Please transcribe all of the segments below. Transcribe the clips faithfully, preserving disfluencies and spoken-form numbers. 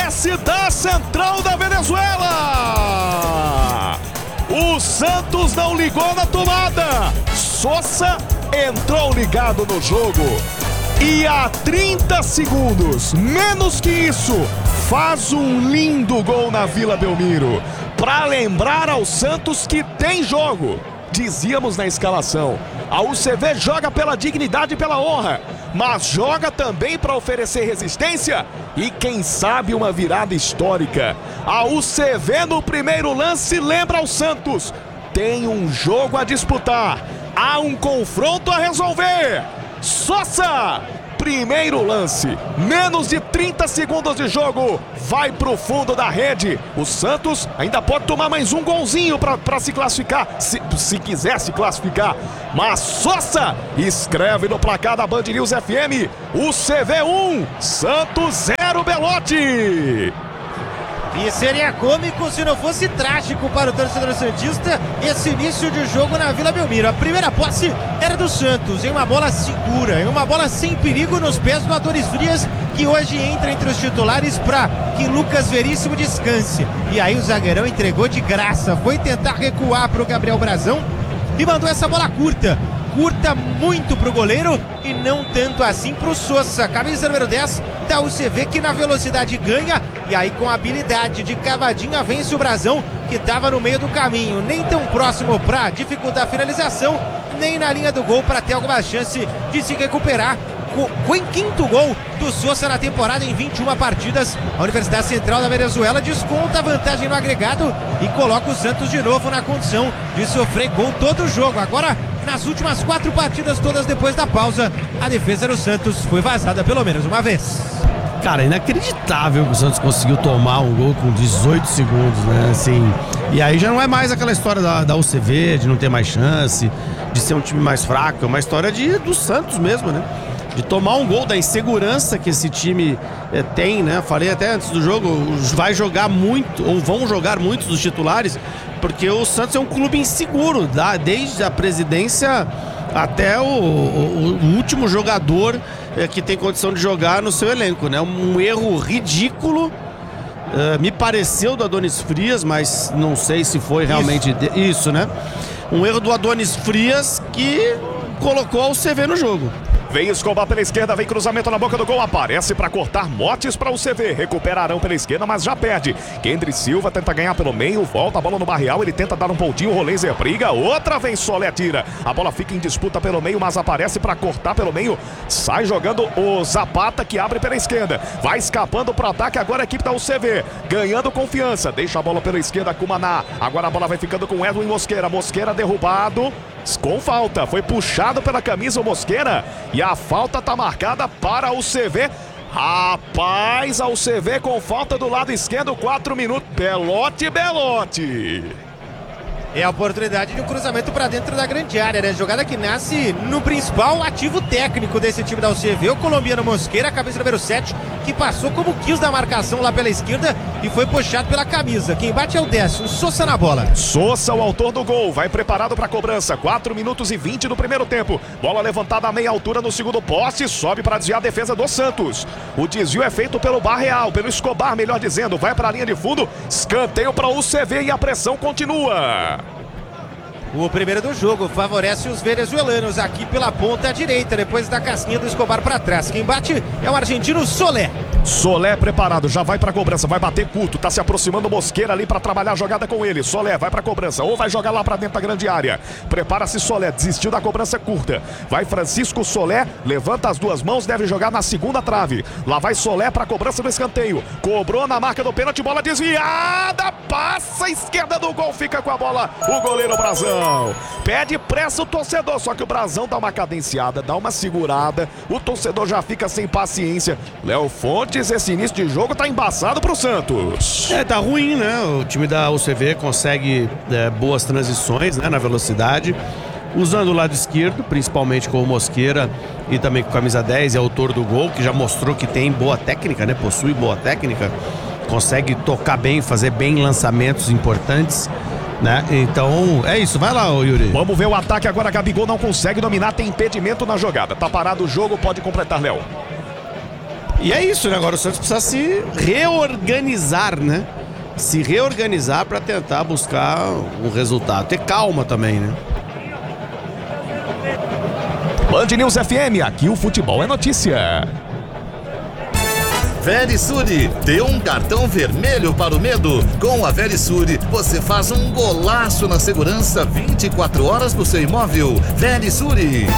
aparece da Central da Venezuela. O Santos não ligou na tomada. Sosa entrou ligado no jogo. E a trinta segundos, menos que isso, faz um lindo gol na Vila Belmiro. Para lembrar ao Santos que tem jogo. Dizíamos na escalação, a U C V joga pela dignidade e pela honra, mas joga também para oferecer resistência e quem sabe uma virada histórica. A U C V no primeiro lance lembra ao Santos, tem um jogo a disputar, há um confronto a resolver. Sosa, primeiro lance, menos de trinta segundos de jogo, vai pro fundo da rede. O Santos ainda pode tomar mais um golzinho para se classificar, se, se quiser se classificar. Mas Sosa escreve no placar da Band News F M, U C V um, Santos zero, Belotti. E seria cômico se não fosse trágico para o torcedor santista esse início de jogo na Vila Belmiro. A primeira posse era do Santos, em uma bola segura, em uma bola sem perigo nos pés do Adonis Frias, que hoje entra entre os titulares para que Lucas Veríssimo descanse. E aí o zagueirão entregou de graça, foi tentar recuar para o Gabriel Brazão e mandou essa bola curta. Curta muito pro goleiro e não tanto assim pro Sosa, camisa número dez da U C V, que na velocidade ganha e aí com a habilidade de cavadinha vence o Brazão, que estava no meio do caminho, nem tão próximo para dificultar a finalização, nem na linha do gol para ter alguma chance de se recuperar. Foi quinto gol do Sosa na temporada em vinte e uma partidas. A Universidade Central da Venezuela desconta a vantagem no agregado e coloca o Santos de novo na condição de sofrer gol todo o jogo. Agora, nas últimas quatro partidas, todas depois da pausa, a defesa do Santos foi vazada pelo menos uma vez. Cara, inacreditável que o Santos conseguiu tomar um gol com dezoito segundos, né? Assim, e aí já não é mais aquela história da, da U C V, de não ter mais chance, de ser um time mais fraco, é uma história de, do Santos mesmo, né? De tomar um gol, da insegurança que esse time é, tem, né? Falei até antes do jogo, vai jogar muito, ou vão jogar muitos dos titulares, porque o Santos é um clube inseguro, tá? Desde a presidência até o, o, o último jogador é, que tem condição de jogar no seu elenco, né? Um erro ridículo, é, me pareceu do Adonis Frias, mas não sei se foi realmente isso, de, isso né? Um erro do Adonis Frias que colocou a U C V no jogo. Vem Escobar pela esquerda, vem cruzamento na boca do gol, aparece para cortar, Motes para o C V, recuperarão pela esquerda, mas já perde. Kendry Silva tenta ganhar pelo meio, volta a bola no Barreal, ele tenta dar um pontinho, o Rolenzer briga, outra vez Solé tira. A bola fica em disputa pelo meio, mas aparece para cortar pelo meio, sai jogando o Zapata, que abre pela esquerda, vai escapando para o ataque, agora a equipe da U C V, ganhando confiança, deixa a bola pela esquerda com Maná, agora a bola vai ficando com Edwin Mosqueira, Mosqueira derrubado, com falta, foi puxado pela camisa o Mosqueira e a falta tá marcada para o C V. Rapaz, a U C V com falta do lado esquerdo, quatro minutos, Belotti, Belotti. É a oportunidade de um cruzamento para dentro da grande área, né? Jogada que nasce no principal ativo técnico desse time da U C V, o colombiano Mosqueira, cabeça número sete, que passou como quis da marcação lá pela esquerda e foi puxado pela camisa. Quem bate é o décimo, Sosa na bola. Sosa, o autor do gol, vai preparado para a cobrança, quatro minutos e vinte no primeiro tempo. Bola levantada a meia altura no segundo poste, sobe para desviar a defesa do Santos. O desvio é feito pelo Barreal, pelo Escobar, melhor dizendo, vai para a linha de fundo, escanteio para o U C V e a pressão continua. O primeiro do jogo favorece os venezuelanos aqui pela ponta direita, depois da casquinha do Escobar para trás. Quem bate é o argentino Solé. Solé preparado, já vai pra cobrança, vai bater curto, tá se aproximando Mosqueira ali pra trabalhar a jogada com ele. Solé vai pra cobrança, ou vai jogar lá pra dentro da grande área. Prepara-se Solé, desistiu da cobrança curta. Vai Francisco Solé, levanta as duas mãos, deve jogar na segunda trave. Lá vai Solé pra cobrança do escanteio. Cobrou na marca do pênalti, bola desviada, passa a esquerda do gol, fica com a bola o goleiro Brazão. Pede pressa o torcedor, só que o Brazão dá uma cadenciada, dá uma segurada, o torcedor já fica sem paciência. Léo Fontes, esse início de jogo tá embaçado pro Santos. É, tá ruim, né? O time da U C V consegue é, boas transições, né, na velocidade, usando o lado esquerdo, principalmente com o Mosqueira e também com a camisa dez, é autor do gol, que já mostrou que tem boa técnica, né? Possui boa técnica, consegue tocar bem, fazer bem lançamentos importantes, né? Então é isso, vai lá, Yuri. Vamos ver o ataque agora. Gabigol não consegue dominar, tem impedimento na jogada, tá parado o jogo, pode completar, Léo. E é isso, né? Agora o Santos precisa se reorganizar, né? Se reorganizar para tentar buscar um resultado. Ter calma também, né? Band News F M, aqui o futebol é notícia. Verisure, dê um cartão vermelho para o medo. Com a Verisure, você faz um golaço na segurança vinte e quatro horas do seu imóvel. Verisure.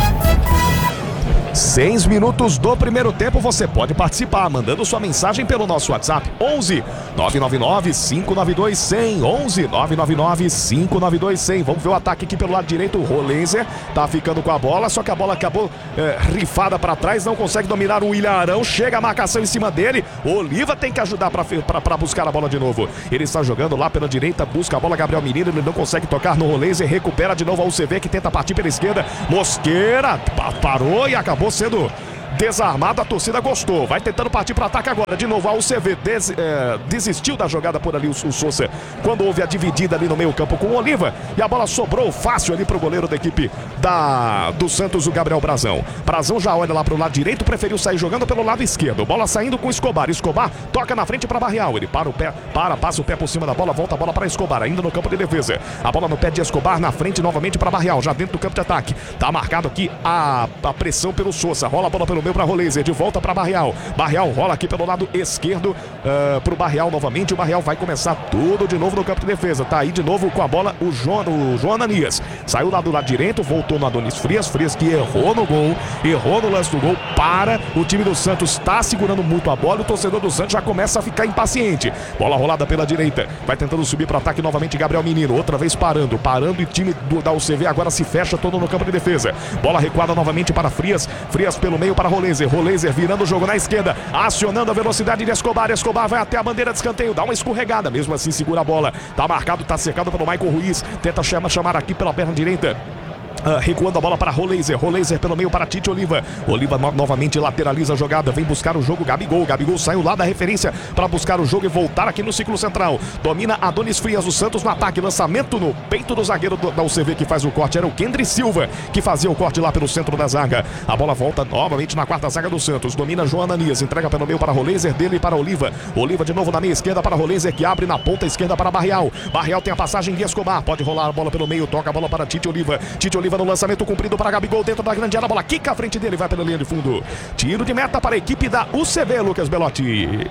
Seis minutos do primeiro tempo, você pode participar mandando sua mensagem pelo nosso WhatsApp onze nove nove nove, cinco nove dois, cem, onze nove nove nove, cinco nove dois, cem. Vamos ver o ataque aqui pelo lado direito. O Rolenzer tá ficando com a bola, só que a bola acabou é, rifada para trás, não consegue dominar o William Arão, chega a marcação em cima dele. O Oliva tem que ajudar para buscar a bola de novo. Ele está jogando lá pela direita, busca a bola, Gabriel Menino, ele não consegue tocar no Rolenzer, recupera de novo a U C V que tenta partir pela esquerda. Mosqueira parou e acabou sendo desarmado, a torcida gostou, vai tentando partir para ataque agora, de novo a U C V des, é, desistiu da jogada por ali o, o Sousa, quando houve a dividida ali no meio campo com o Oliva, e a bola sobrou fácil ali pro goleiro da equipe da, do Santos, o Gabriel Brazão. Brazão já olha lá pro lado direito, preferiu sair jogando pelo lado esquerdo, bola saindo com Escobar, Escobar toca na frente para Barreal, ele para o pé, para, passa o pé por cima da bola, volta a bola para Escobar, ainda no campo de defesa, a bola no pé de Escobar, na frente novamente para Barreal, já dentro do campo de ataque, tá marcado aqui a, a pressão pelo Sousa, rola a bola pelo meio para Rolenzer, de volta para Barreal. Barreal rola aqui pelo lado esquerdo uh, pro Barreal novamente. O Barreal vai começar tudo de novo no campo de defesa. Tá aí de novo com a bola o João, o João Ananias. Saiu lá do lado direito, voltou no Adonis Frias. Frias que errou no gol, errou no lance do gol. Para, o time do Santos tá segurando muito a bola. O torcedor do Santos já começa a ficar impaciente. Bola rolada pela direita, vai tentando subir para ataque novamente Gabriel Menino. Outra vez parando, parando e o time do, da U C V agora se fecha todo no campo de defesa. Bola recuada novamente para Frias. Frias pelo meio para Rolenzer. Rolenzer virando o jogo na esquerda, acionando a velocidade de Escobar. Escobar vai até a bandeira de escanteio, dá uma escorregada, mesmo assim segura a bola. Tá marcado, tá cercado pelo Michael Ruiz. Tenta chamar, chamar aqui pela perna direita. Uh, recuando a bola para Rolenzer, Rolenzer pelo meio para Tite Oliva, Oliva no, novamente lateraliza a jogada, vem buscar o jogo Gabigol, Gabigol saiu lá da referência para buscar o jogo e voltar aqui no ciclo central, domina Adonis Frias, o Santos no ataque, lançamento no peito do zagueiro do, da U C V que faz o corte, era o Kendry Silva que fazia o corte lá pelo centro da zaga, a bola volta novamente na quarta zaga do Santos, domina João Ananias, entrega pelo meio para Rolenzer, dele para Oliva, Oliva de novo na meia esquerda para Rolenzer que abre na ponta esquerda para Barreal, Barreal tem a passagem de Escobar, pode rolar a bola pelo meio, toca a bola para Tite Oliva, Tite Oliva no lançamento cumprido para Gabigol dentro da grande área, a bola quica à frente dele, vai pela linha de fundo, tiro de meta para a equipe da U C V, Lucas Belotti.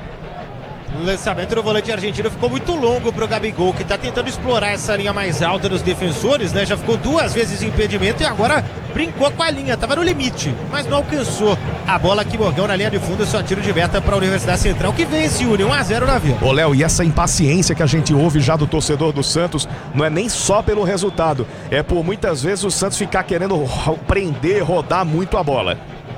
O lançamento do volante argentino ficou muito longo pro Gabigol, que tá tentando explorar essa linha mais alta dos defensores, né? Já ficou duas vezes em impedimento e agora brincou com a linha, tava no limite, mas não alcançou a bola aqui, Morgão, na linha de fundo, só tiro de meta para a Universidade Central, que vence, une um a zero na Vila. Ô Léo, e essa impaciência que a gente ouve já do torcedor do Santos, não é nem só pelo resultado, é por muitas vezes o Santos ficar querendo prender, rodar muito a bola.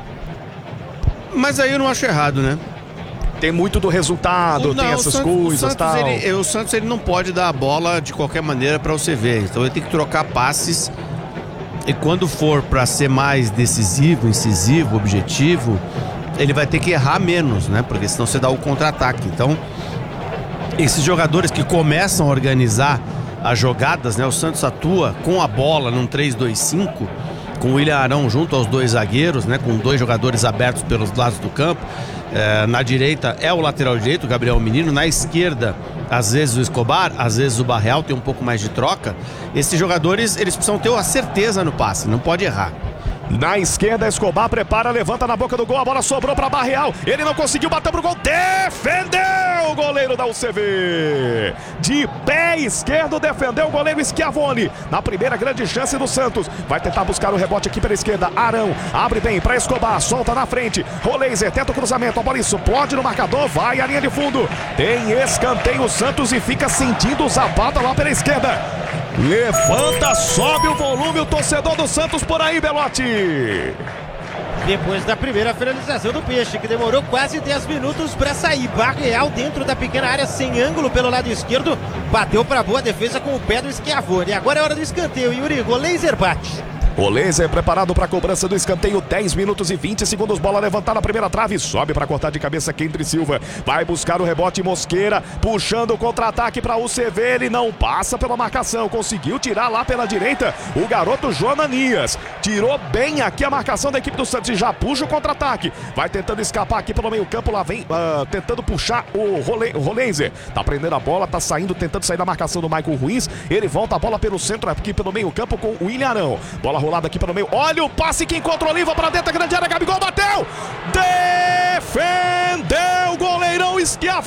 Mas aí eu não acho errado, né? Tem muito do resultado, não, tem essas Santos, coisas o Santos, tal. Ele, o Santos ele não pode dar a bola de qualquer maneira para você ver. Então ele tem que trocar passes. E quando for para ser mais decisivo, incisivo, objetivo, ele vai ter que errar menos, né? Porque senão você dá o contra-ataque. Então, esses jogadores que começam a organizar as jogadas, né? O Santos atua com a bola num três dois cinco, com o William Arão junto aos dois zagueiros, né? Com dois jogadores abertos pelos lados do campo. É, na direita é o lateral direito, o Gabriel Menino. Na esquerda, às vezes o Escobar, às vezes o Barreal, tem um pouco mais de troca. Esses jogadores, eles precisam ter a certeza no passe, não pode errar. Na esquerda, Escobar prepara, levanta na boca do gol, a bola sobrou para Barreal, ele não conseguiu, bater pro gol, defendeu o goleiro da U C V, de pé esquerdo defendeu o goleiro Schiavone, na primeira grande chance do Santos, vai tentar buscar o rebote aqui pela esquerda, Arão, abre bem para Escobar, solta na frente, Rolenzer tenta o cruzamento, a bola explode no marcador, vai à linha de fundo, tem escanteio o Santos e fica sentindo o Zapata lá pela esquerda. Levanta, sobe o volume o torcedor do Santos por aí, Belotti. Depois da primeira finalização do Peixe, que demorou quase dez minutos para sair. Barreal dentro da pequena área, sem ângulo pelo lado esquerdo. Bateu para boa defesa com o pé do Schiavone. Agora é hora do escanteio. Yuri, Rolenzer bate. O laser preparado para a cobrança do escanteio, dez minutos e vinte segundos, bola levantada na primeira trave, sobe para cortar de cabeça Kendry Silva, vai buscar o rebote Mosqueira, puxando o contra-ataque para o C V, ele não passa pela marcação, conseguiu tirar lá pela direita o garoto Joananias, tirou bem aqui a marcação da equipe do Santos e já puxa o contra-ataque, vai tentando escapar aqui pelo meio campo, lá vem uh, tentando puxar o Rolenzer, tá prendendo a bola, tá saindo, tentando sair da marcação do Michael Ruiz, ele volta a bola pelo centro aqui pelo meio campo com o William Arão, bola rolada aqui pelo meio, olha o passe que encontra o Oliva para dentro da grande área, Gabigol bateu, defendeu o goleirão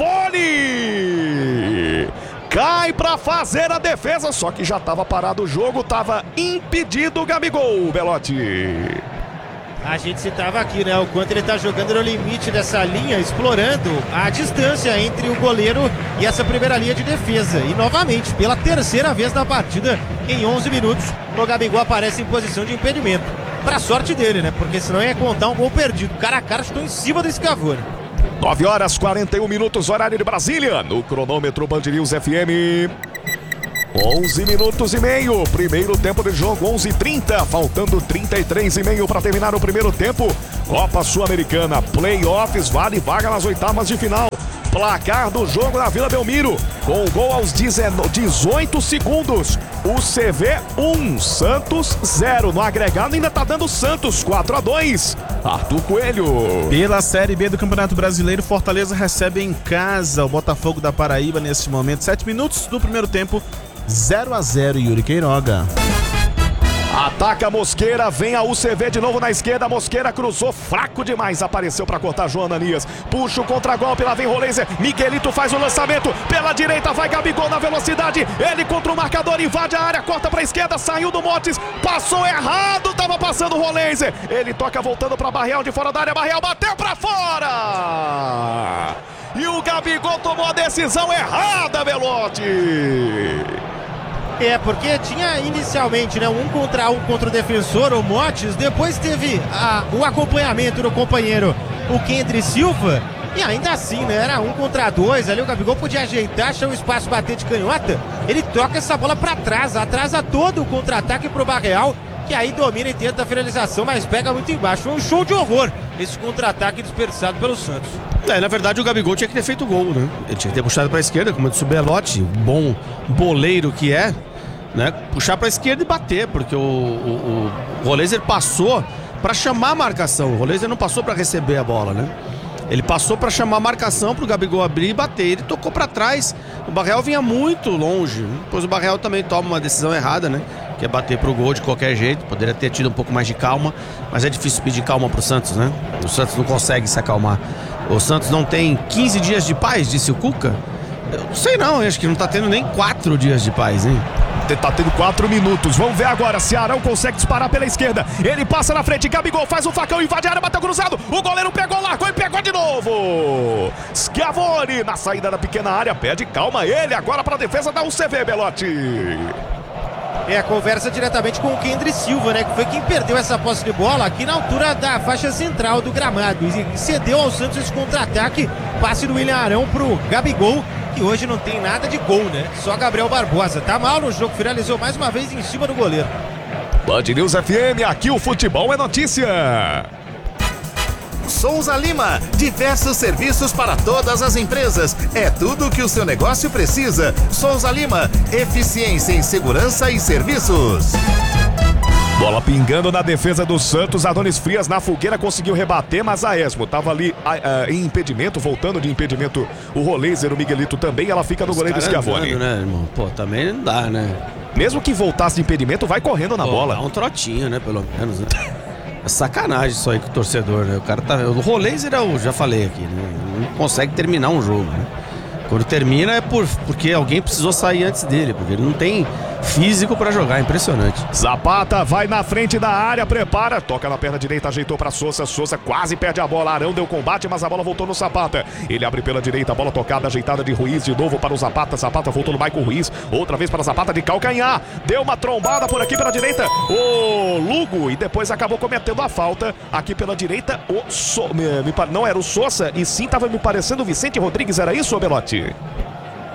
Schiavoni, cai para fazer a defesa, só que já estava parado o jogo, estava impedido o Gabigol, Belotti. A gente citava aqui, né, o quanto ele tá jogando no limite dessa linha, explorando a distância entre o goleiro e essa primeira linha de defesa. E novamente, pela terceira vez na partida, em onze minutos, o Gabigol aparece em posição de impedimento. Pra sorte dele, né, porque senão ia contar um gol perdido. Cara a cara, estou em cima do Schiavoni. nove horas e quarenta e um minutos, horário de Brasília, no cronômetro Band News F M. onze minutos e meio, primeiro tempo de jogo, onze e trinta, faltando trinta e três e meio para terminar o primeiro tempo. Copa Sul-Americana, playoffs, vale vaga nas oitavas de final. Placar do jogo na Vila Belmiro, com o gol aos dezoito segundos. O C V um, Santos zero. No agregado ainda tá dando Santos quatro a dois. Arthur Coelho. Pela Série B do Campeonato Brasileiro, Fortaleza recebe em casa o Botafogo da Paraíba nesse momento. sete minutos do primeiro tempo, zero a zero, Yuri Queiroga. Ataca Mosqueira, vem a U C V de novo na esquerda, Mosqueira cruzou, fraco demais, apareceu para cortar Joananias, puxa o contra-golpe, lá vem Rolenzer, Miguelito faz o lançamento, pela direita vai Gabigol na velocidade, ele contra o marcador, invade a área, corta para a esquerda, saiu do Motes, passou errado, tava passando o Rolenzer, ele toca voltando para Barreal de fora da área, Barreal bateu para fora! E o Gabigol tomou a decisão errada, Belotti! É, porque tinha inicialmente, né, um contra um contra o defensor, o Motes, depois teve a, o acompanhamento do companheiro, o Kendry Silva, e ainda assim, né, era um contra dois, ali o Gabigol podia ajeitar, achar o espaço, bater de canhota, ele toca essa bola pra trás, atrasa todo o contra-ataque pro Barreal, que aí domina e tenta a finalização, mas pega muito embaixo. Foi um show de horror esse contra-ataque desperdiçado pelo Santos. É, na verdade o Gabigol tinha que ter feito gol, né? Ele tinha que ter puxado pra esquerda, como disse o Belotti, bom boleiro que é, né? Puxar pra esquerda e bater, porque o, o, o Rolenzer passou pra chamar a marcação. O Rolenzer não passou pra receber a bola, né? Ele passou pra chamar a marcação pro Gabigol abrir e bater. Ele tocou pra trás. O Barreal vinha muito longe. Depois o Barreal também toma uma decisão errada, né? Que é bater pro gol de qualquer jeito. Poderia ter tido um pouco mais de calma, mas é difícil pedir calma pro Santos, né? O Santos não consegue se acalmar. O Santos não tem quinze dias de paz, disse o Cuca. Eu não sei não, eu acho que não tá tendo nem quatro dias de paz, hein? Tá tendo quatro minutos. Vamos ver agora se Arão consegue disparar pela esquerda. Ele passa na frente. Gabigol faz o facão, invade a área, bateu cruzado. O goleiro pegou, largou e pegou de novo. Schiavoni na saída da pequena área. Pede calma ele agora para a defesa da U C V, Belotti. É, conversa diretamente com o Kendry Silva, né? Que foi quem perdeu essa posse de bola aqui na altura da faixa central do gramado. E cedeu ao Santos esse contra-ataque. Passe do William Arão pro Gabigol, que hoje não tem nada de gol, né? Só Gabriel Barbosa. Tá mal no jogo, finalizou mais uma vez em cima do goleiro. Band News F M, aqui o futebol é notícia. Souza Lima, diversos serviços para todas as empresas. É tudo o que o seu negócio precisa. Souza Lima, eficiência em segurança e serviços. Bola pingando na defesa do Santos, Adonis Frias na fogueira conseguiu rebater, mas a Esmo tava ali a, a, em impedimento, voltando de impedimento o Rolenzer, o Miguelito também, ela fica no goleiro Schiavoni. Né, irmão? Pô, também não dá, né? Mesmo que voltasse de impedimento, vai correndo na Pô, bola. Dá um trotinho, né, pelo menos, né? É sacanagem isso aí com o torcedor, né? O cara tá... O Rolenzer, eu já falei aqui, né? Não consegue terminar um jogo, né? Quando termina é por, porque alguém precisou sair antes dele, porque ele não tem físico pra jogar, impressionante. Zapata vai na frente da área, prepara, toca na perna direita, ajeitou pra Souza, Souza quase perde a bola, Arão deu combate, mas a bola voltou no Zapata, ele abre pela direita, a bola tocada, ajeitada de Ruiz, de novo para o Zapata, Zapata voltou no Michael Ruiz, outra vez para Zapata de calcanhar, deu uma trombada por aqui pela direita, o Lugo, e depois acabou cometendo a falta, aqui pela direita, o so... me, me, não era o Souza, e sim estava me parecendo o Vicente Rodrigues, era isso, Belotti?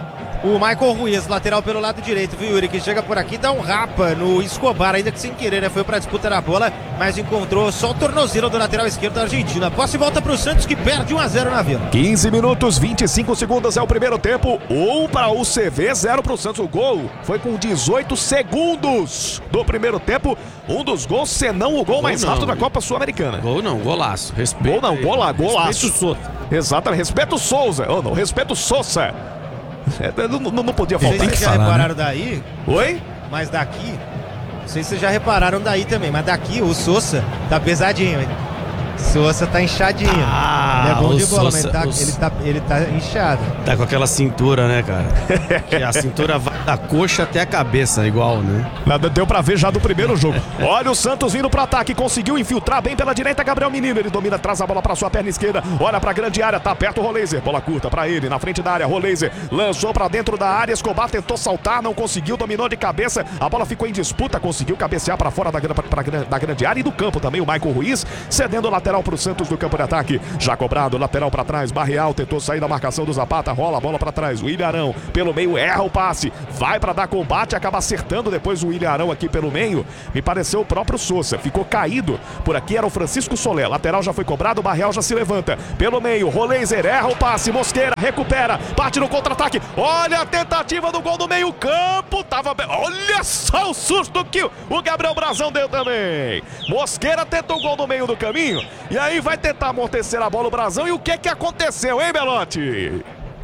o Michael Ruiz, lateral pelo lado direito, viu, Yuri? Que chega por aqui, dá um rapa no Escobar, ainda que sem querer, né? Foi pra disputa da bola, mas encontrou só o tornozelo do lateral esquerdo da Argentina. Posse e volta pro Santos, que perde um a zero na Vila. quinze minutos, vinte e cinco segundos é o primeiro tempo. um para o C V, zero para o Santos. O gol foi com dezoito segundos do primeiro tempo. Um dos gols, senão o gol, gol mais não. rápido da Copa Sul-Americana. Gol não, golaço. Respeito. Gol não, gola, golaço. Respeito o Souza. Exatamente, respeito o Souza. Oh, não, respeito o Souza. É, não, não, não podia faltar. Vocês já falar, repararam né? daí? Oi? Mas daqui, não sei se vocês já repararam daí também, mas daqui o Souza tá pesadinho, hein? Souza tá inchadinho. Ah, ele é bom o de bola, Sousa, mas tá, o... ele, tá, ele tá inchado. Tá com aquela cintura, né, cara? Que a cintura vai da coxa até a cabeça, igual, né? Nada, deu pra ver já do primeiro jogo. Olha o Santos vindo pro ataque, conseguiu infiltrar bem pela direita, Gabriel Menino. Ele domina, traz a bola pra sua perna esquerda. Olha pra grande área, tá perto o Roleiser. Bola curta pra ele, na frente da área. Roleiser lançou pra dentro da área. Escobar tentou saltar, não conseguiu, dominou de cabeça. A bola ficou em disputa, conseguiu cabecear pra fora da, pra, pra, da grande área e do campo também. O Michael Ruiz cedendo o lateral pro Santos do campo de ataque. Já cobrado, lateral pra trás. Barreal tentou sair da marcação do Zapata. Rola a bola pra trás. O William Arão pelo meio erra o passe. Vai pra dar combate, acaba acertando depois o William Arão aqui pelo meio. Me pareceu o próprio Souza. Ficou caído. Por aqui era o Francisco Solé. Lateral já foi cobrado. O Barreal já se levanta. Pelo meio, Roleiser erra o passe. Mosqueira recupera. Parte no contra-ataque. Olha a tentativa do gol do meio campo. Tava... Olha só o susto que o Gabriel Brazão deu também. Mosqueira tentou o gol no meio do caminho. E aí vai tentar amortecer a bola o Brazão. E o que que aconteceu, hein, Belotti?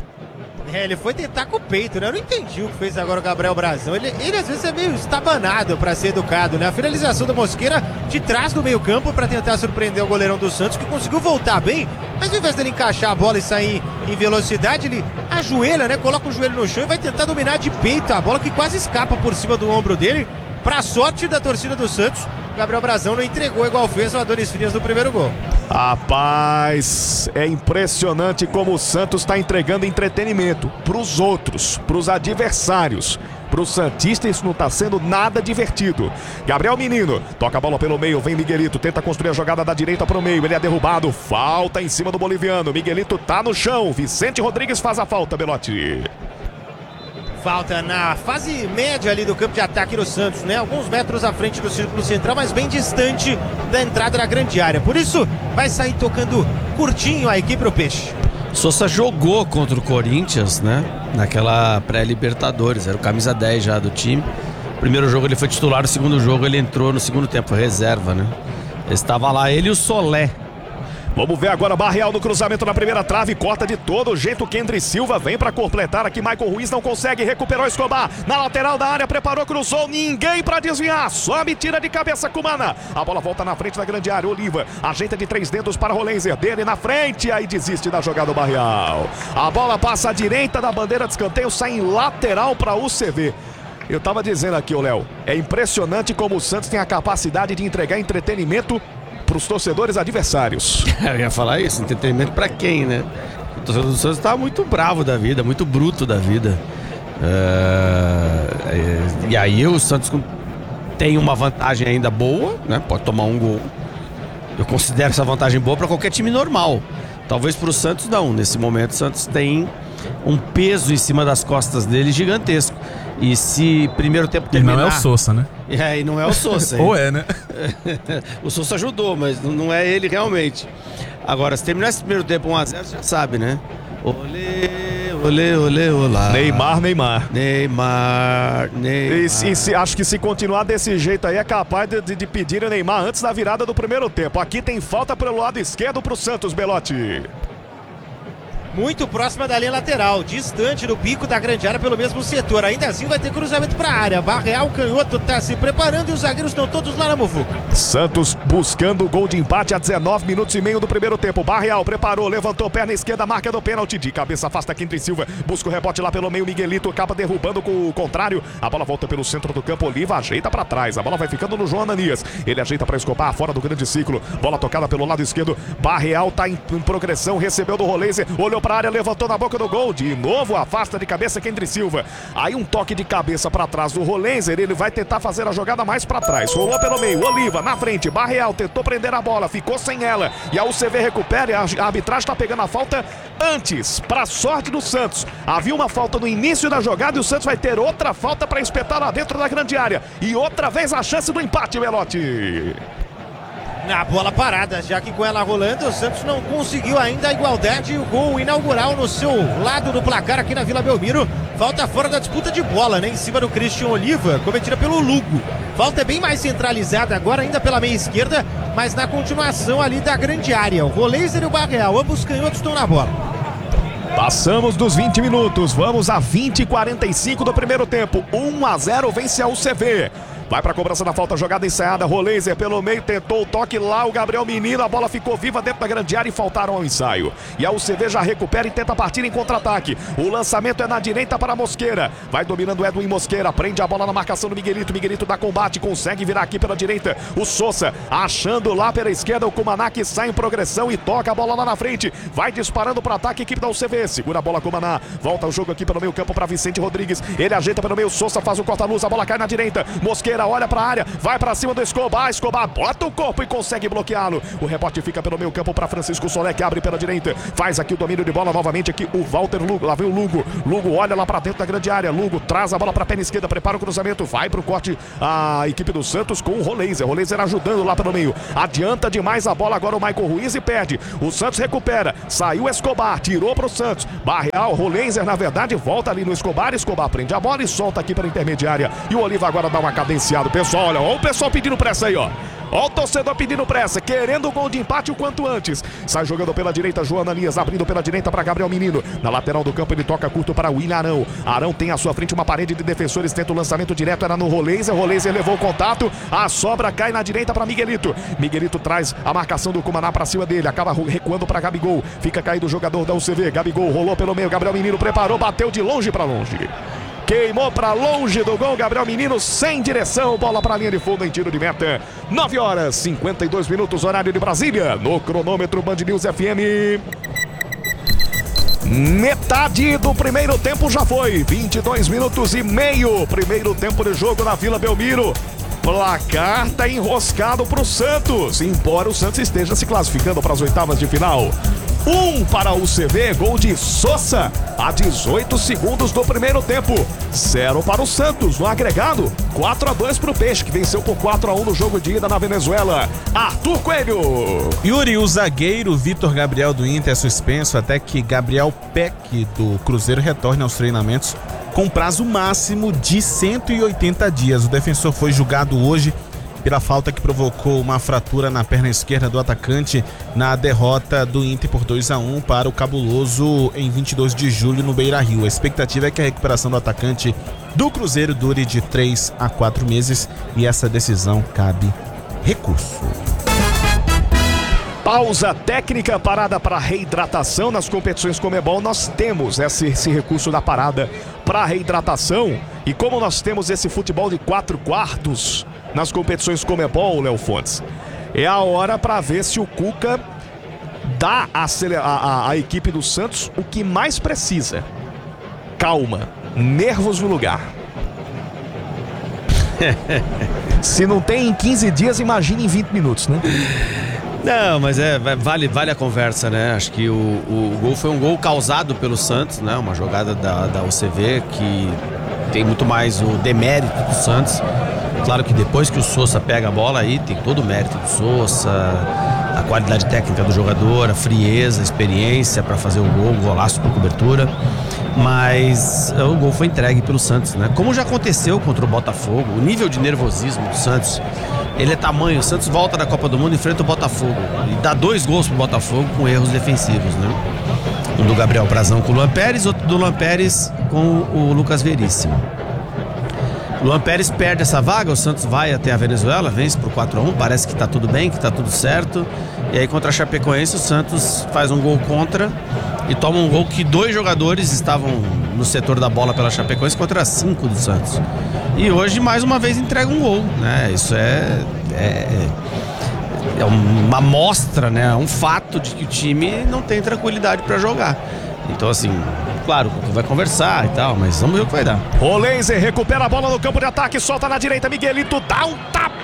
É, ele foi tentar com o peito, né? Eu não entendi o que fez agora o Gabriel Brazão. Ele, ele às vezes é meio estabanado pra ser educado, né? A finalização da Mosqueira de trás do meio campo pra tentar surpreender o goleirão do Santos, que conseguiu voltar bem, mas ao invés dele encaixar a bola e sair em velocidade, ele ajoelha, né? Coloca o joelho no chão e vai tentar dominar de peito a bola, que quase escapa por cima do ombro dele. Pra sorte da torcida do Santos, Gabriel Brazão não entregou igual fez o Adonis Frias no primeiro gol. Rapaz, é impressionante como o Santos está entregando entretenimento pros outros, pros adversários. Pro Santista isso não tá sendo nada divertido. Gabriel Menino toca a bola pelo meio, vem Miguelito, tenta construir a jogada da direita pro meio, ele é derrubado, falta em cima do boliviano. Miguelito tá no chão, Vicente Rodrigues faz a falta, Belotti. Falta na fase média ali do campo de ataque do Santos, né? Alguns metros à frente do círculo central, mas bem distante da entrada da grande área. Por isso, vai sair tocando curtinho a equipe do Peixe. Souza jogou contra o Corinthians, né? Naquela pré-Libertadores, era o camisa dez já do time. Primeiro jogo ele foi titular, o segundo jogo ele entrou no segundo tempo, reserva, né? Estava lá ele e o Solé. Vamos ver agora Barreal no cruzamento na primeira trave, corta de todo jeito. Kendry Silva vem para completar aqui. Michael Ruiz não consegue, recuperou Escobar na lateral da área, preparou, cruzou, ninguém para desviar, só me tira de cabeça Cumana. A bola volta na frente da grande área. Oliva ajeita de três dedos para Roleiser, dele na frente, aí desiste da jogada do Barreal. A bola passa à direita da bandeira de escanteio, sai em lateral para o C V. Eu tava dizendo aqui, ô Léo, é impressionante como o Santos tem a capacidade de entregar entretenimento para os torcedores adversários. Eu ia falar isso, entretenimento para quem, né? O torcedor do Santos tá muito bravo da vida, muito bruto da vida. É... E aí o Santos tem uma vantagem ainda boa, né? Pode tomar um gol. Eu considero essa vantagem boa para qualquer time normal. Talvez para o Santos não. Nesse momento o Santos tem um peso em cima das costas dele gigantesco. E se primeiro tempo terminar... E não é o Souza, né? É, e não é o Souza. Ou é, né? O Souza ajudou, mas não é ele realmente. Agora, se terminar esse primeiro tempo um a zero, você já sabe, né? Olê, olê, olê, olá. Neymar, Neymar. Neymar, Neymar. E, e se, acho que se continuar desse jeito aí, é capaz de, de, de pedir o Neymar antes da virada do primeiro tempo. Aqui tem falta pelo lado esquerdo pro Santos, Belotti. Muito próxima da linha lateral, distante do bico da grande área pelo mesmo setor. Ainda assim vai ter cruzamento para a área. Barreal, canhoto, tá se preparando e os zagueiros estão todos lá na muvuca. Santos buscando o gol de empate a dezenove minutos e meio do primeiro tempo. Barreal preparou, levantou perna esquerda, marca do pênalti. De cabeça afasta Kendry Silva, busca o rebote lá pelo meio. Miguelito acaba derrubando com o contrário. A bola volta pelo centro do campo. Oliva ajeita para trás. A bola vai ficando no João Ananias. Ele ajeita para Escobar, fora do grande ciclo. Bola tocada pelo lado esquerdo. Barreal tá em, em progressão, recebeu do Roleiser, olhou para a área, levantou na boca do gol. De novo afasta de cabeça Kendry Silva. Aí um toque de cabeça para trás do Roleiser. Ele vai tentar fazer a jogada mais para trás. Rolou pelo meio. Oliva Oliva na frente, Barreal tentou prender a bola, ficou sem ela, e a U C V recupera, e a arbitragem está pegando a falta antes, para sorte do Santos. Havia uma falta no início da jogada e o Santos vai ter outra falta para espetar lá dentro da grande área, e outra vez a chance do empate, Belotti. Na bola parada, já que com ela rolando, o Santos não conseguiu ainda a igualdade e o gol inaugural no seu lado do placar aqui na Vila Belmiro. Falta fora da disputa de bola, né? Em cima do Christian Oliva, cometida pelo Lugo. Falta é bem mais centralizada agora, ainda pela meia esquerda, mas na continuação ali da grande área. O Roleiser e o Barreal, ambos canhotos, estão na bola. Passamos dos vinte minutos, vamos a vinte e quarenta e cinco do primeiro tempo. um a zero vence a U C V. Vai para a cobrança da falta, jogada ensaiada, Roleiser pelo meio, tentou o toque lá, o Gabriel Menino, a bola ficou viva dentro da grande área e faltaram ao ensaio. E a U C V já recupera e tenta partir em contra-ataque. O lançamento é na direita para Mosqueira. Vai dominando o Edwin Mosqueira, prende a bola na marcação do Miguelito. Miguelito dá combate, consegue virar aqui pela direita. O Sousa achando lá pela esquerda, o Cumaná que sai em progressão e toca a bola lá na frente. Vai disparando para ataque, equipe da U C V. Segura a bola, Cumaná. Volta o jogo aqui pelo meio campo para Vicente Rodrigues. Ele ajeita pelo meio, Sousa faz o corta-luz, a bola cai na direita. Mosqueira olha para a área, vai para cima do Escobar, Escobar bota o corpo e consegue bloqueá-lo. O rebote fica pelo meio campo para Francisco Solé, que abre pela direita, faz aqui o domínio de bola novamente aqui o Walter Lugo, lá vem o Lugo, Lugo olha lá para dentro da grande área, Lugo traz a bola para a perna esquerda, prepara o cruzamento, vai para o corte a equipe do Santos com o Roleiser, Roleiser ajudando lá pelo meio, adianta demais a bola agora o Michael Ruiz e perde, o Santos recupera, saiu Escobar, tirou para o Santos, Barreal, Roleiser na verdade volta ali no Escobar, Escobar prende a bola e solta aqui pela intermediária, e o Oliva agora dá uma cadenciada, pessoal. Olha, olha o pessoal pedindo pressa aí, ó. Olha o torcedor pedindo pressa, querendo o gol de empate o quanto antes. Sai jogando pela direita, João Ananias, abrindo pela direita para Gabriel Menino. Na lateral do campo ele toca curto para William Arão. Arão tem à sua frente uma parede de defensores, tenta o lançamento direto, era no Roleiser. Roleiser levou o contato, a sobra cai na direita para Miguelito. Miguelito traz a marcação do Cumaná para cima dele, acaba recuando para Gabigol. Fica caído o jogador da U C V, Gabigol rolou pelo meio, Gabriel Menino preparou, bateu de longe para longe. Queimou para longe do gol, Gabriel Menino sem direção, bola para a linha de fundo em tiro de meta. nove horas e cinquenta e dois minutos, horário de Brasília, no cronômetro Band News F M. Metade do primeiro tempo já foi, vinte e dois minutos e meio, primeiro tempo de jogo na Vila Belmiro. Placar tá enroscado para o Santos, embora o Santos esteja se classificando para as oitavas de final. Um para o U C V, gol de Sousa a dezoito segundos do primeiro tempo. Zero para o Santos no agregado. quatro a dois para o Peixe, que venceu por quatro a um no jogo de ida na Venezuela. Arthur Coelho. Yuri, o zagueiro Vitor Gabriel do Inter é suspenso até que Gabriel Peck do Cruzeiro retorne aos treinamentos com prazo máximo de cento e oitenta dias. O defensor foi julgado hoje pela falta que provocou uma fratura na perna esquerda do atacante na derrota do Inter por dois a um para o Cabuloso em vinte e dois de julho no Beira-Rio. A expectativa é que a recuperação do atacante do Cruzeiro dure de três a quatro meses e essa decisão cabe recurso. Pausa técnica, parada para reidratação nas competições Conmebol. Nós temos esse, esse recurso da parada para reidratação. E como nós temos esse futebol de quatro quartos nas competições Conmebol, Léo Fontes, é a hora para ver se o Cuca dá à a, a, a equipe do Santos o que mais precisa. Calma, nervos no lugar. Se não tem em quinze dias, imagine em vinte minutos, né? Não, mas é, vale, vale a conversa, né? Acho que o, o, o gol foi um gol causado pelo Santos, né? Uma jogada da, da U C V que tem muito mais o demérito do Santos. Claro que depois que o Sousa pega a bola aí, tem todo o mérito do Sousa, a qualidade técnica do jogador, a frieza, a experiência para fazer o gol, um golaço por cobertura. Mas o gol foi entregue pelo Santos, né? Como já aconteceu contra o Botafogo, o nível de nervosismo do Santos, ele é tamanho. O Santos volta da Copa do Mundo e enfrenta o Botafogo e dá dois gols pro Botafogo com erros defensivos, né? Um do Gabriel Brazão com o Luan Pérez, outro do Luan Pérez com o Lucas Veríssimo. O Luan Pérez perde essa vaga, o Santos vai até a Venezuela, vence por quatro a um, parece que tá tudo bem, que tá tudo certo. E aí contra a Chapecoense o Santos faz um gol contra e toma um gol que dois jogadores estavam no setor da bola pela Chapecoense contra cinco do Santos. E hoje mais uma vez entrega um gol, né? Isso é, é, é uma amostra, né? Um fato de que o time não tem tranquilidade para jogar. Então assim, claro, vai conversar e tal, mas vamos ver o que vai dar. Roleiser recupera a bola no campo de ataque, solta na direita, Miguelito dá um tapa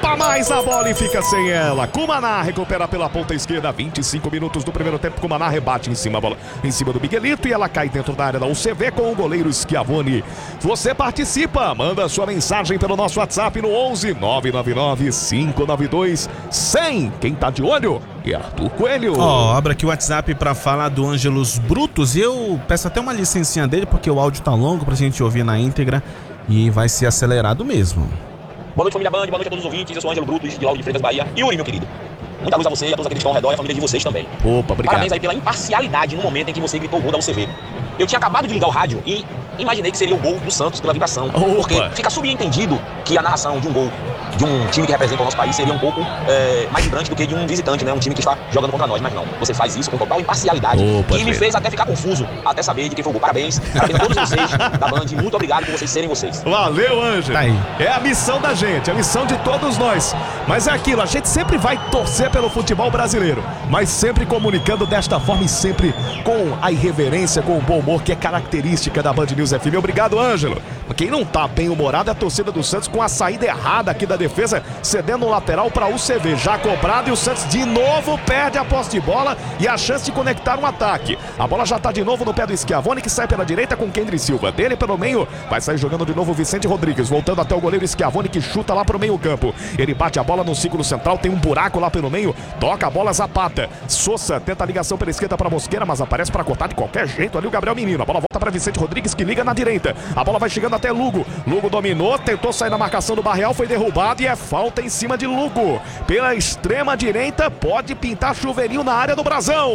limpa mais a bola e fica sem ela. Cumaná recupera pela ponta esquerda, vinte e cinco minutos do primeiro tempo. Cumaná rebate em cima, bola em cima do Miguelito e ela cai dentro da área da U C V com o goleiro Schiavone. Você participa, manda sua mensagem pelo nosso WhatsApp no onze nove nove nove cinco nove dois cem. Quem tá de olho é Arthur Coelho. Ó, oh, abra aqui o WhatsApp pra falar do Ângelos Brutos. Eu peço até uma licencinha dele porque o áudio tá longo pra gente ouvir na íntegra e vai ser acelerado mesmo. Boa noite, família Band, boa noite a todos os ouvintes. Eu sou o Ângelo Brutos, de Lauro de Freitas, Bahia. Yuri, meu querido, muita luz a você e a todos aqueles que estão ao redor e a família de vocês também. Opa, obrigado. Parabéns aí pela imparcialidade no momento em que você gritou o gol da U C V. Eu tinha acabado de ligar o rádio e imaginei que seria o gol do Santos pela vibração. Opa. Porque fica subentendido que a narração de um gol de um time que representa o nosso país seria um pouco é, mais vibrante do que de um visitante, né? Um time que está jogando contra nós. Mas não, você faz isso com total imparcialidade. Opa, e me fez até ficar confuso, até saber de quem foi o gol. Parabéns, parabéns a todos vocês da Band. Muito obrigado por vocês serem vocês. Valeu, Ângelo. Tá aí. É a missão da gente, a missão de todos nós. Mas é aquilo, a gente sempre vai torcer pelo futebol brasileiro, mas sempre comunicando desta forma e sempre com a irreverência, com o bom humor que é característica da Band News F M. Obrigado, Ângelo. Quem não tá bem humorado é a torcida do Santos com a saída errada aqui da defesa, cedendo o lateral para o U C V. Já cobrado e o Santos de novo perde a posse de bola e a chance de conectar um ataque. A bola já tá de novo no pé do Schiavone, que sai pela direita com Kendry Silva. Dele pelo meio, vai sair jogando de novo o Vicente Rodrigues, voltando até o goleiro Schiavone, que chuta lá pro meio campo. Ele bate a bola no círculo central, tem um buraco lá pelo meio, toca a bola, Zapata. Sousa tenta a ligação pela esquerda para Mosqueira, mas aparece para cortar de qualquer jeito ali o Gabriel Menino. A bola volta para Vicente Rodrigues, que liga na direita. A bola vai chegando até Lugo. Lugo dominou, tentou sair na marcação do Barreal, foi derrubado e é falta em cima de Lugo. Pela extrema direita, pode pintar chuveirinho na área do Brasão.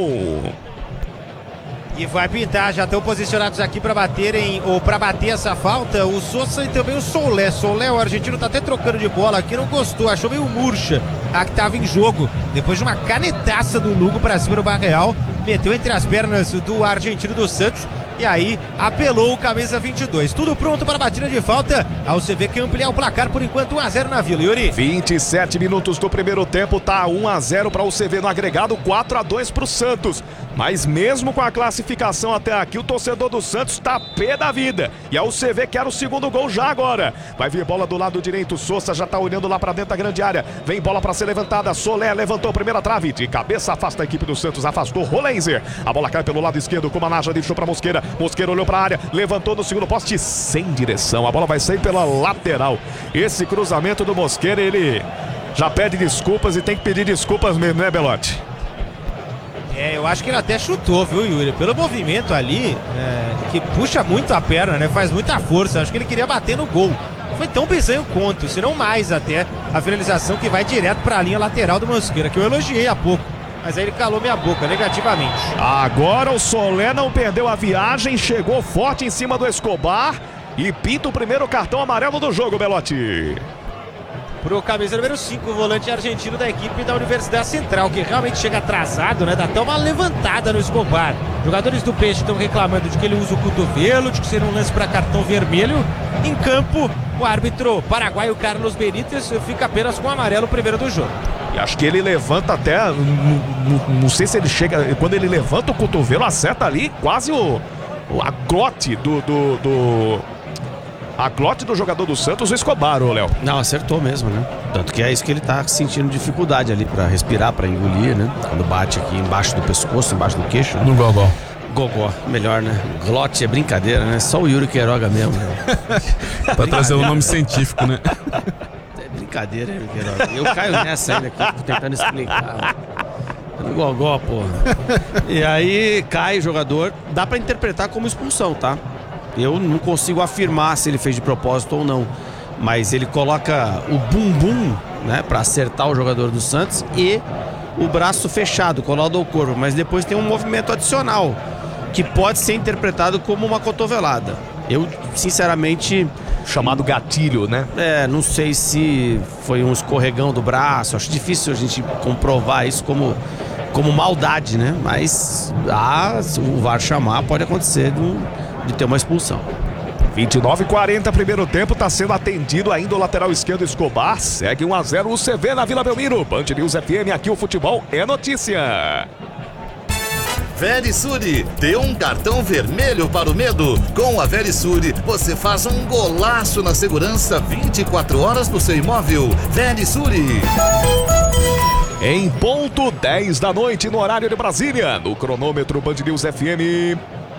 E vai pintar, já estão posicionados aqui para baterem, ou para bater essa falta, o Sousa e também o Solé. Solé, o argentino, tá até trocando de bola aqui, não gostou, achou meio murcha a que tava em jogo. Depois de uma canetaça do Lugo para cima do Barreal, meteu entre as pernas do argentino do Santos. E aí apelou o camisa vinte e dois. Tudo pronto para a batida de falta. A U C V que ampliar o placar por enquanto um a zero na Vila, Yuri. vinte e sete minutos do primeiro tempo, tá um a zero para o U C V no agregado, quatro a dois para o Santos. Mas mesmo com a classificação até aqui, o torcedor do Santos tá pé da vida. E a U C V quer o segundo gol já agora. Vai vir bola do lado direito, Sousa já tá olhando lá para dentro da grande área. Vem bola para ser levantada, Solé levantou a primeira trave, de cabeça afasta a equipe do Santos, afastou Rolenzer. A bola cai pelo lado esquerdo, Cumaná já deixou para Mosqueira. Mosqueira olhou para a área, levantou no segundo poste sem direção. A bola vai sair pela lateral. Esse cruzamento do Mosqueira, ele já pede desculpas e tem que pedir desculpas mesmo, né, Belotti? É, eu acho que ele até chutou, viu, Yuri? Pelo movimento ali, é, que puxa muito a perna, né? Faz muita força. Acho que ele queria bater no gol. Foi tão bizonho quanto, se não mais até, a finalização que vai direto para a linha lateral do Mosqueira, que eu elogiei há pouco. Mas aí ele calou minha boca negativamente. Agora o Solé não perdeu a viagem, chegou forte em cima do Escobar e pinta o primeiro cartão amarelo do jogo, Belotti. Pro camisa número cinco, o volante argentino da equipe da Universidade Central, que realmente chega atrasado, né? Dá até uma levantada no Escobar. Jogadores do Peixe estão reclamando de que ele usa o cotovelo, de que seria um lance para cartão vermelho. Em campo, o árbitro paraguaio Carlos Benítez fica apenas com o amarelo primeiro do jogo. E acho que ele levanta até, não sei se ele chega, quando ele levanta o cotovelo, acerta ali quase o, o a glote do, do, do a glote do jogador do Santos, o Escobar, ô Léo. Não, acertou mesmo, né? Tanto que é isso que ele tá sentindo dificuldade ali pra respirar, pra engolir, né? Quando bate aqui embaixo do pescoço, embaixo do queixo. No gogó. Gogó, melhor, né? Glote é brincadeira, né? Só o Yuri Queiroga mesmo. Né? Pra trazer o nome científico, né? Brincadeira, hein, Queiroga? Eu caio nessa ainda aqui, tô tentando explicar. No gogó, porra. E aí cai o jogador, dá pra interpretar como expulsão, tá? Eu não consigo afirmar se ele fez de propósito ou não, mas ele coloca o bumbum, né, pra acertar o jogador do Santos e o braço fechado, colado ao corpo, mas depois tem um movimento adicional que pode ser interpretado como uma cotovelada. Eu, sinceramente... Chamado gatilho, né? É, não sei se foi um escorregão do braço. Acho difícil a gente comprovar isso como, como maldade, né? Mas ah, se o V A R chamar, pode acontecer de, de ter uma expulsão. vinte e nove e quarenta, primeiro tempo, tá sendo atendido ainda o lateral esquerdo Escobar. Segue um a zero o U C V na Vila Belmiro. Band News F M, aqui o futebol é notícia. Verisure, dê um cartão vermelho para o medo. Com a Verisure, você faz um golaço na segurança vinte e quatro horas do seu imóvel. Verisure. Em ponto dez da noite no horário de Brasília, no cronômetro Band News F M.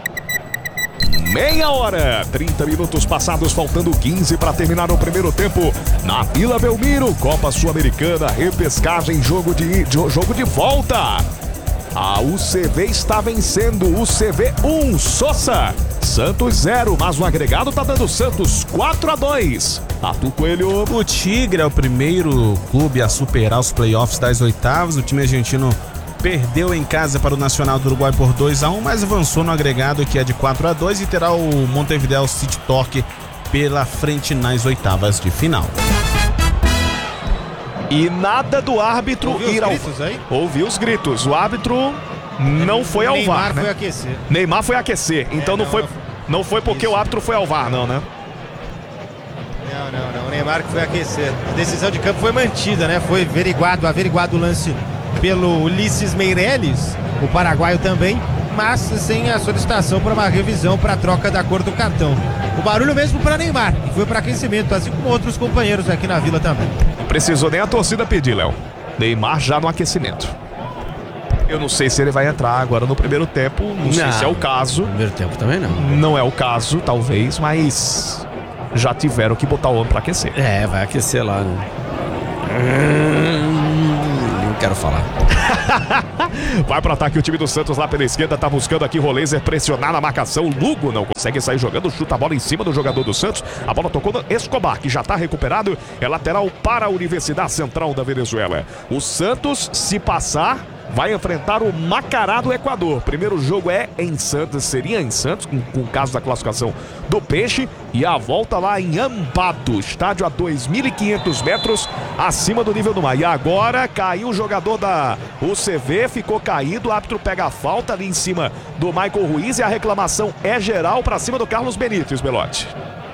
Meia hora, trinta minutos passados, faltando quinze para terminar o primeiro tempo. Na Vila Belmiro, Copa Sul-Americana, repescagem, jogo de, jogo de volta. A U C V está vencendo, U C V um, Sossa. Santos zero, mas o agregado tá dando Santos quatro a dois. Arthur Coelho. O Tigre é o primeiro clube a superar os playoffs das oitavas. O time argentino perdeu em casa para o Nacional do Uruguai por dois a um, mas avançou no agregado, que é de quatro a dois, e terá o Montevideo City Torque pela frente nas oitavas de final. E nada do árbitro Ouviu ir os ao... gritos aí? Ouviu os gritos. O árbitro não foi ao Neymar V A R, né? foi aquecer. Neymar foi aquecer. Então É, não, não, foi, não- não foi porque Isso. o árbitro foi ao V A R, não, né? Não, não, não. O Neymar que foi aquecer. A decisão de campo foi mantida, né? Foi averiguado, averiguado o lance pelo Ulisses Meirelles, o paraguaio também, mas sem a solicitação para uma revisão para a troca da cor do cartão. O barulho mesmo para Neymar, que foi para aquecimento, assim como outros companheiros aqui na Vila também. Não precisou nem a torcida pedir, Léo. Neymar já no aquecimento. Eu não sei se ele vai entrar agora no primeiro tempo. Não, sei Não. se é o caso. Primeiro tempo também não. Não é o caso, talvez, mas já tiveram que botar o homem pra aquecer. É, vai aquecer lá, né? Hum, Não quero falar. Vai pro ataque o time do Santos lá pela esquerda, tá buscando aqui Roleiser pressionar na marcação. Lugo não consegue sair jogando, chuta a bola em cima do jogador do Santos. A bola tocou no Escobar, que já tá recuperado. É lateral para a Universidade Central da Venezuela. O Santos, se passar, vai enfrentar o Macará do Equador. Primeiro jogo é em Santos, seria em Santos, com, com o caso da classificação do Peixe. E a volta lá em Ambato, estádio a dois mil e quinhentos metros acima do nível do mar. E agora caiu o jogador da U C V, ficou caído, o árbitro pega a falta ali em cima do Michael Ruiz e a reclamação é geral para cima do Carlos Benítez, Belotti.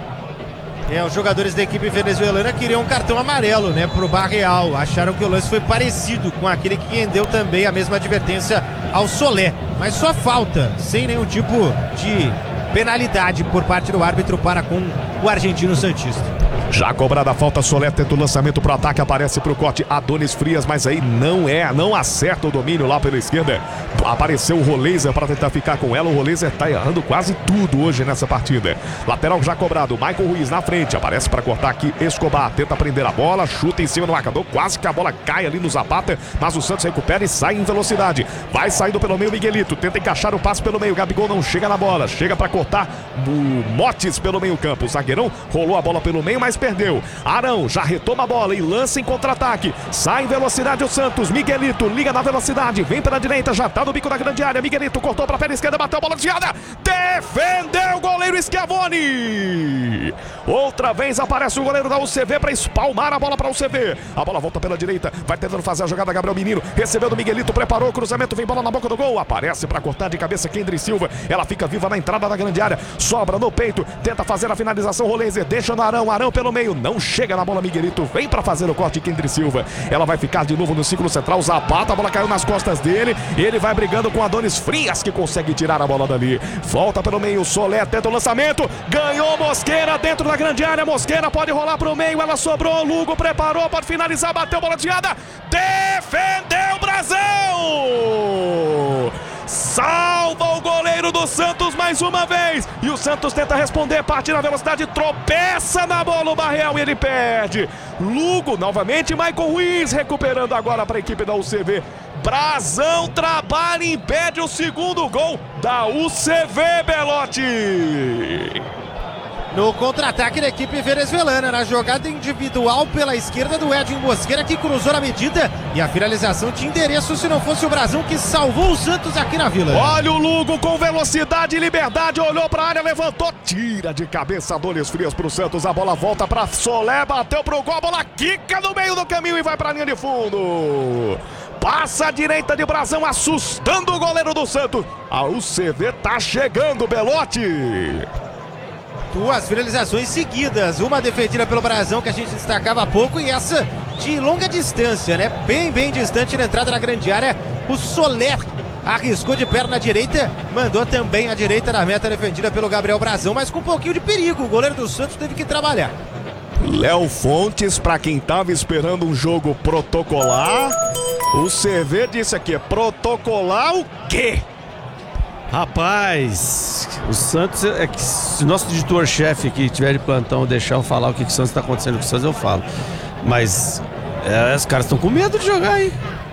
É, os jogadores da equipe venezuelana queriam um cartão amarelo, né, pro Barreal. Acharam que o lance foi parecido com aquele que rendeu também a mesma advertência ao Solé. Mas só falta, sem nenhum tipo de penalidade por parte do árbitro para com o argentino santista. Já cobrada a falta, Solé tenta o lançamento pro ataque, aparece pro corte Adonis Frias, mas aí não é, não acerta o domínio lá pela esquerda. Apareceu o Roleiser para tentar ficar com ela, o Roleiser tá errando quase tudo hoje nessa partida. Lateral já cobrado, Michael Ruiz na frente, aparece para cortar aqui Escobar, tenta prender a bola, chuta em cima do marcador, quase que a bola cai ali no Zapata, mas o Santos recupera e sai em velocidade. Vai saindo pelo meio Miguelito, tenta encaixar o passe pelo meio, Gabigol não chega na bola, chega para cortar o Motes pelo meio campo, o zagueirão rolou a bola pelo meio, mas perdeu. Arão já retoma a bola e lança em contra-ataque. Sai em velocidade o Santos. Miguelito liga na velocidade. Vem pela direita, já tá no bico da grande área. Miguelito cortou pra perna esquerda, bateu a bola desviada. Defendeu o goleiro Schiavoni. Outra vez aparece o goleiro da U C V pra espalmar a bola pra U C V. A bola volta pela direita. Vai tentando fazer a jogada Gabriel Menino. Recebeu do Miguelito, preparou o cruzamento. Vem bola na boca do gol. Aparece pra cortar de cabeça Kendry Silva. Ela fica viva na entrada da grande área. Sobra no peito. Tenta fazer a finalização. Roleiser deixa no Arão. Arão pelo meio. Não chega na bola Miguelito. Vem pra fazer o corte Kendry Silva. Ela vai ficar de novo no círculo central. Zapata. A bola caiu nas costas dele. Ele vai brigando com Adonis Frias, que consegue tirar a bola dali. Volta pelo meio. Solé tenta o lançamento. Ganhou Mosqueira dentro da grande área. Mosqueira pode rolar pro meio. Ela sobrou. Lugo preparou. Pode finalizar. Bateu bola desviada. Defendeu Brasil! Salva o goleiro do Santos mais uma vez. E o Santos tenta responder, parte na velocidade, tropeça na bola o Barreal e ele perde. Lugo novamente, Michael Ruiz recuperando agora para a equipe da U C V. Brazão trabalha e impede o segundo gol da U C V, Belotti. No contra-ataque da equipe venezuelana, na jogada individual pela esquerda do Edinho Mosqueira, que cruzou na medida, e a finalização tinha endereço se não fosse o Brazão que salvou o Santos aqui na Vila. Olha o Lugo com velocidade e liberdade, olhou para a área, levantou, tira de cabeça Adonis Frias pro Santos, a bola volta para Solé, bateu pro gol, a bola quica no meio do caminho e vai para a linha de fundo. Passa a direita de Brazão, assustando o goleiro do Santos. A U C V tá chegando, Belotti. Duas finalizações seguidas, uma defendida pelo Brazão, que a gente destacava há pouco, e essa de longa distância, né? Bem, bem distante na entrada da grande área. O Soler arriscou de perna direita, mandou também a direita na meta defendida pelo Gabriel Brazão, mas com um pouquinho de perigo. O goleiro do Santos teve que trabalhar. Léo Fontes, pra quem tava esperando um jogo protocolar, o C V disse aqui, protocolar o quê? Rapaz, o Santos, é que se o nosso editor-chefe aqui tiver de plantão deixar eu falar o que, que o Santos tá acontecendo com o Santos, eu falo. Mas é, os caras estão com medo de jogar aí.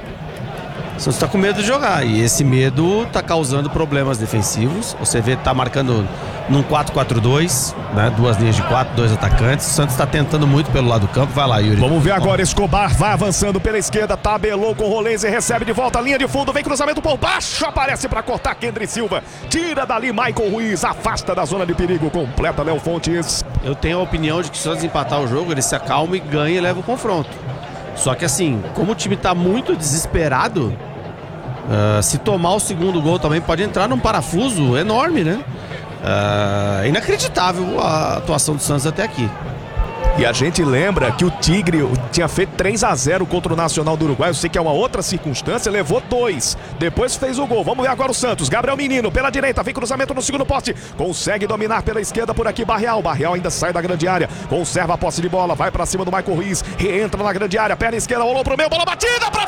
O Santos tá com medo de jogar e esse medo tá causando problemas defensivos. O C V tá marcando num quatro quatro dois, né? Duas linhas de quatro, dois atacantes. O Santos tá tentando muito pelo lado do campo. Vai lá, Yuri. Vamos ver agora, Escobar vai avançando pela esquerda, tabelou com o Rolês e recebe de volta a linha de fundo, vem cruzamento por baixo, aparece pra cortar Kendry Silva, tira dali Michael Ruiz, afasta da zona de perigo, completa Léo Fontes. Eu tenho a opinião de que se o Santos empatar o jogo, ele se acalma e ganha e leva o confronto. Só que assim, como o time tá muito desesperado, uh, se tomar o segundo gol também pode entrar num parafuso enorme, né? Uh, é inacreditável a atuação do Santos até aqui. E a gente lembra que o Tigre tinha feito três a zero contra o Nacional do Uruguai. Eu sei que é uma outra circunstância, levou dois. Depois fez o gol. Vamos ver agora o Santos. Gabriel Menino pela direita, vem cruzamento no segundo poste. Consegue dominar pela esquerda por aqui Barreal. Barreal ainda sai da grande área. Conserva a posse de bola, vai pra cima do Michael Ruiz. Reentra na grande área, perna esquerda, rolou pro meio, bola batida pra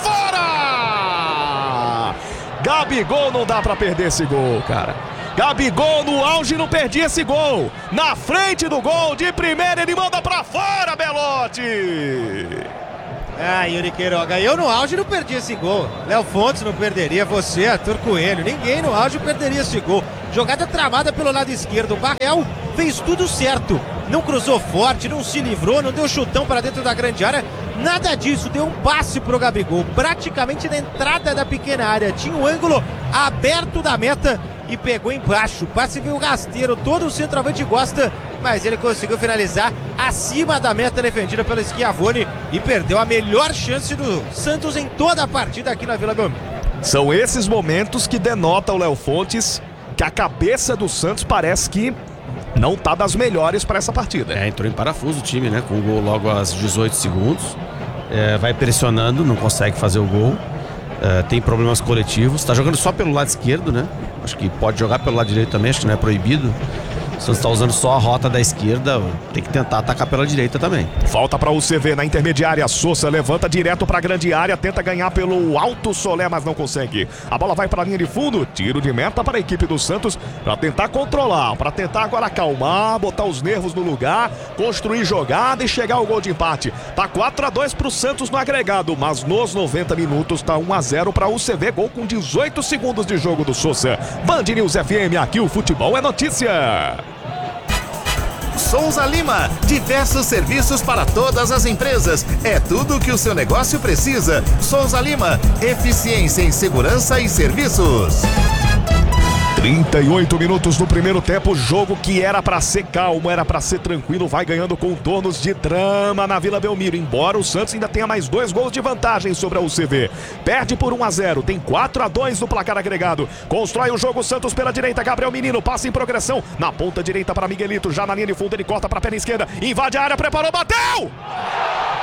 fora! Gabigol, não dá pra perder esse gol, cara. Gabigol no auge não perdia esse gol. Na frente do gol, de primeira ele manda pra fora, Belotti. Ah, Yuri Queiroga, eu no auge não perdi esse gol. Léo Fontes não perderia, você, Arthur Coelho, ninguém no auge perderia esse gol. Jogada travada pelo lado esquerdo, o Barreal fez tudo certo. Não cruzou forte, não se livrou, não deu chutão para dentro da grande área. Nada disso, deu um passe pro Gabigol, praticamente na entrada da pequena área. Tinha um ângulo aberto da meta e pegou embaixo. O passe veio rasteiro, todo o centroavante gosta, mas ele conseguiu finalizar acima da meta defendida pelo Schiavone e perdeu a melhor chance do Santos em toda a partida aqui na Vila Belmiro. São esses momentos que denota o Léo Fontes que a cabeça do Santos parece que não tá das melhores para essa partida. É, entrou em parafuso o time, né? Com o gol logo aos dezoito segundos. É, vai pressionando, não consegue fazer o gol. É, tem problemas coletivos. Tá jogando só pelo lado esquerdo, né? Acho que pode jogar pelo lado direito também, acho que não é proibido. O Santos tá usando só a rota da esquerda, tem que tentar atacar pela direita também. Falta para o C V na intermediária, Sousa levanta direto para a grande área, tenta ganhar pelo Alto Solé, mas não consegue. A bola vai para a linha de fundo, tiro de meta para a equipe do Santos, para tentar controlar, para tentar agora acalmar, botar os nervos no lugar, construir jogada e chegar ao gol de empate. Tá quatro a dois para o Santos no agregado, mas nos noventa minutos tá um a zero para o C V, gol com dezoito segundos de jogo do Sousa. Band News F M, aqui o futebol é notícia. Souza Lima, diversos serviços para todas as empresas. É tudo o que o seu negócio precisa. Souza Lima, eficiência em segurança e serviços. trinta e oito minutos no primeiro tempo, jogo que era pra ser calmo, era pra ser tranquilo, vai ganhando contornos de drama na Vila Belmiro, embora o Santos ainda tenha mais dois gols de vantagem sobre a U C V. Perde por um a zero, tem quatro a dois no placar agregado. Constrói o jogo o Santos pela direita, Gabriel Menino, passa em progressão, na ponta direita para Miguelito, já na linha de fundo ele corta pra perna esquerda, invade a área, preparou, bateu!